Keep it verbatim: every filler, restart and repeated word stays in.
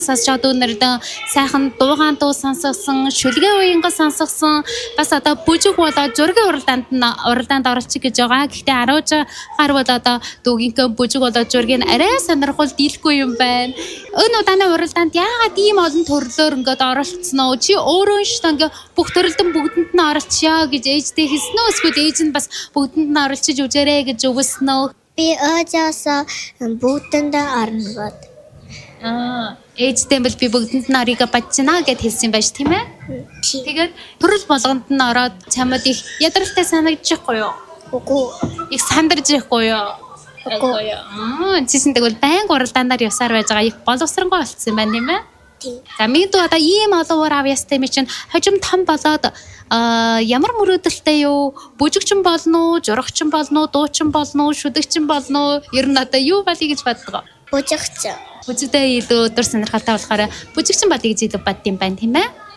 Сонсоод өнөрдөө сайхан дуугаан дуу сонсгосон, шүлгээ уянга сонсгосон, бас одоо бүжиг болоод зургийн уралдаанд нь уралдаанд оролцох гэж байгаа. Гэхдээ аруулж гар бол одоо дүүгийнхээ бүжиг болоод зургийг арай сонирхол дийлэхгүй юм байна. Энэ удааны уралдаанд яагаад ийм олон төрлөөр ингээд оролцсон уу? Чи өөрөө шүү дээ ингээд бүх төрөлдөн бүгдэнд нь оролцъё гэж ээжтэй хэлсэн үү? Эсвэл ээж нь бас бүгдэнд нь оролцож үзээрэй гэж өгсөн үү? Би өөжөөсөө бүгдэнд орно гот. Аа, ээжтэй бол би бүгдэнд нь орёо бачна гэд хэлсэн байж тийм ээ. Тэгээд төрөл болгонд нь ороод чамд их ядралтай санагдчихгүй юу? Үгүй. Их сандарж ихгүй юу? Үгүй. Аа, чишин тэгвэл байнга уралдаанаар явсаар байж байгаа их боловсронгой болцсон байна тийм ээ. Тийм. За минь дүү одоо ийм олон уур авьяастай ми чинь хожим том болоод аа ямар мөрөөдөлтэй юу? Бүжигчин болно уу, журагчин болно уу, дуучин болно уу, шүдэгчин болно уу? Ер нь одоо юу болъё гэж боддог вэ? Бүжигч. Бүжигтэй илүү өдөр сонирхолтой болохоор бүжигчин болъё гэж илүү бодд юм байна тийм ээ.